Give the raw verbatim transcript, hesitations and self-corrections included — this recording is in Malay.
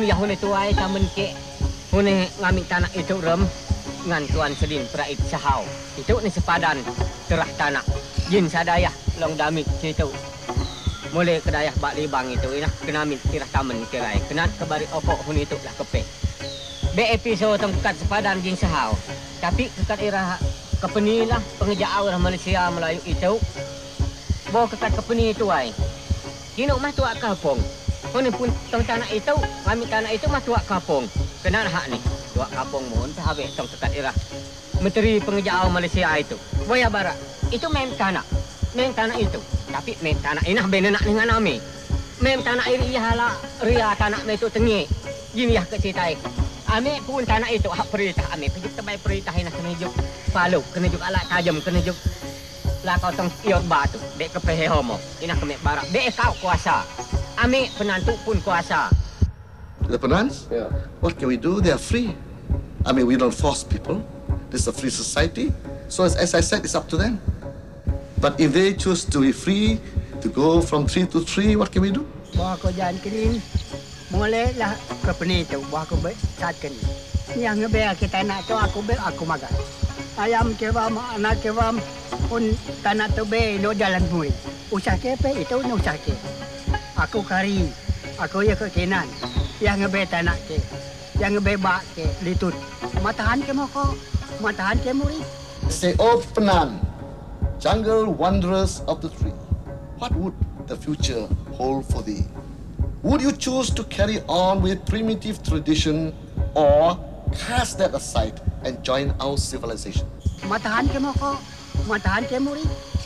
ya hune tuai tamen ke hune ngamik tanah itu rem ngan tuan sedin prait sahau itu ni sepadan terah tanah jin sadayah long damit situ mulai kedayah bak libang itu inah kenamit tirah tamen kirai kenat kebari opok hune itu lah kepe be episode tengkat sepadan jin sahau tapi kekat irah kepenilah pengejau orang Malaysia Melayu itu bawa kekat kepeni itu ai kino mah tuak kampung hune pun tong tanah itu kami tanah itu mah tuak kampung kenal hak ni tuak kampung mohon sahabat tong kekat irah menteri pengejau Malaysia itu boya barak itu mem tanah mem tanah itu tapi mem tanah inah benenak dengan ami mem tanah iri hala ria tanah me itu tengi gini ya kecitai ami pun tanah itu hak perintah ami pejuk tebai perintah inah kena juk palu kena juk alat tajam kena juk lah kau tong iot batu dek kepehe homo inah kemek barak dek kau kuasa ami penantu pun kuasa the penans yeah. What can we do? They are free. I mean, we don't force people. This is a free society, so as, as I said, it's up to them. But if they choose to be free to go from three to three, what can we do? Bawa kau jalan kini mulai lah ke peni tu bawa kau ber saat kini yang ngebel kita nak tu aku ber aku makan ayam kebam anak kebam pun tanah tu be no jalan bui usah kepe itu no usah ke aku kari aku ya ke kenan yang ngebe tanah ke yang ngebe bak ke litut matahan ke moko matahan ke muri say oh Penan jungle wanderers of the tree what would the future hold for thee? Would you choose to carry on with primitive tradition or cast that aside and join our civilization? Matahan ke moko matahan ke muri